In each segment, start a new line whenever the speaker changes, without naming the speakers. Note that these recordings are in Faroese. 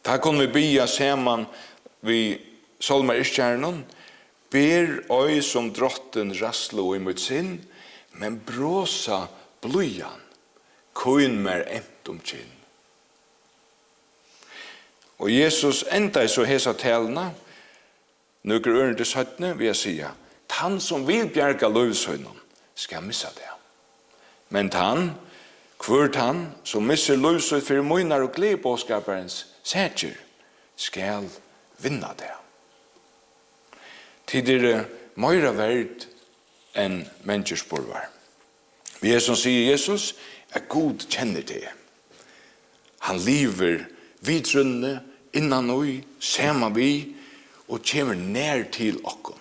Ta kunne vi bia saman vi solmar iskjernon, ber oi som drotten rasslo i mot sin, men bråsa blujan, kuin mer ent kinn. Og Jesus enda så hesa talna, nøkker øren til 17, vil jeg sige, han som vil bjerga løvsøgnen, skal missa det. Men hvert han som misser løvsøgn for munnar og glebåskaperens sætjer, skal vinna det. Tidligere møyra verd enn menneskespurvar. Vi som sier Jesus, er god kjenner det. Han lever vidrunne, innan oi, sema vi, og kommer nær til okkom.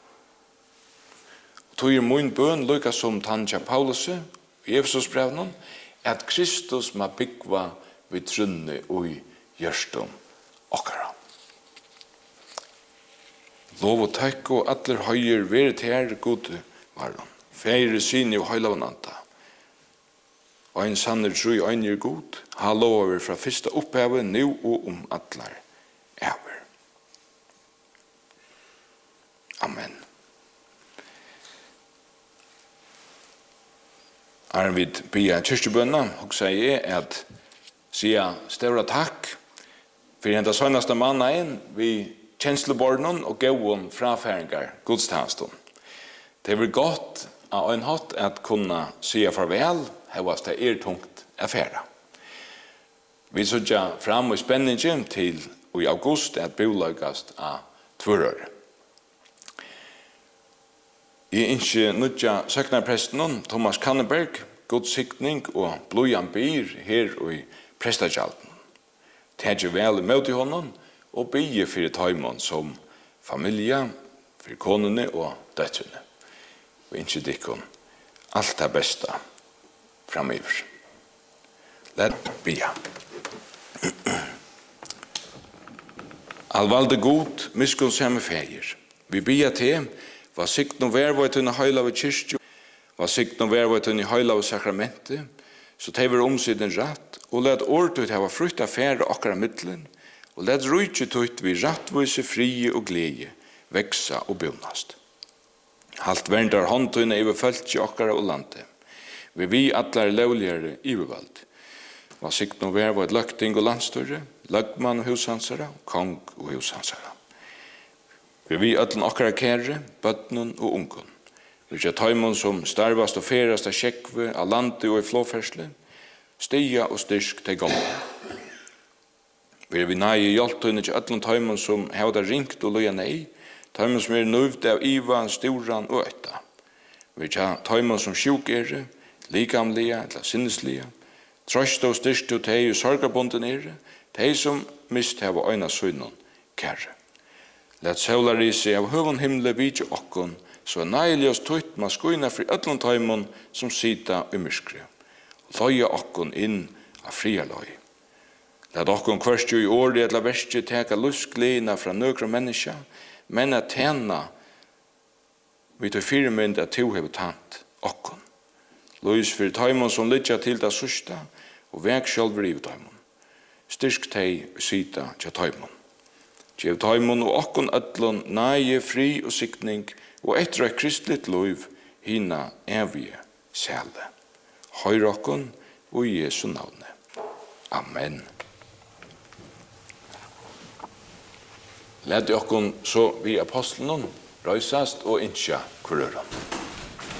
Tog mun bøn, lukka som tanja Paulus, i Efesusbrevnen, at Kristus ma byggva vidrunne oi gjørstum okkara. Lov og takk og atler høyer veret her gode varon. Feire sinne og høylavnanta. Og en sanner tru og en god, ha lover fra fyrsta opphavet, nu og atler over. Amen. Arvid bia kyrkjebønna, og sier at sier større takk for enda sønnaste mannaen vi kjenslebornen og gauon frafæringar godstjenestun. Det er godt av en hatt at kunne sier farvel, hevast det tungt affæra. Vi sørger fram i spenningen til i august at bolaugast av tvørøre. I innskje nødja søknarpresten Thomas Kanneberg, god sikning og blojan byr her i prestagjalden. Tætje vel i møte i hånden og bygge for taimon som familie, for konene og døtrene. Og innskje dikken alt det beste framöver. Let bia. Alvalde god, miskunnsamme feir. Vi bia til, var sikt og vervøyt under høylave kyrkju, var sikt og vervøyt under høylave sakramentet, så tever omsiden rett, og let årtut hava frukt affære okkara middelen, og let rujtjutut vi rattvise frie og glede, veksa og bjonnast. Halt verndar håndtøyne i befølt okkara og landet. Vi atler lovligere ivervald. Var sikt og vervøyt løkting og landstørre, løgmann og hushansara, kong og hushansara. Vi ötlen okkara kære, bøtnen og ungen. Vi taimon som starvast og ferast av kjekve, av lande og i flåfersle, stia og styrk til gong. Vi nei hjeltøyne til ötlen taimon som hevda ringt og loja nei, taimon som nøvd av iva, storan og øtta. Vi taimon som sjuk likamlige, eller sinneslige, trøst og styrk og teg og sorgabonden teg som mist heva øyna søgnon kære. Let solarise av høvun himle vidje okkon, så neilig oss tøyt ma skuina fri ötlun taimon som sita i myskri. Loja okkon inn av fria loj. Let okkon kvørstjo i åri etla verstje teka lustglina fra nøkra menneska, men at tjena vid til firmynd at to hev tant okkon. Lois fyrir taimon som litja til da susta, og vek sjálfur i taimon. Styrk tei sita tja taimon. Gjev taimon og okkon ötlun næje, fri og sikning, og etter et kristligt liv hina evige sæle. Høyr okkon og i Jesu navne. Amen. Led okkon så vi apostlen røysast og innskja kurøren.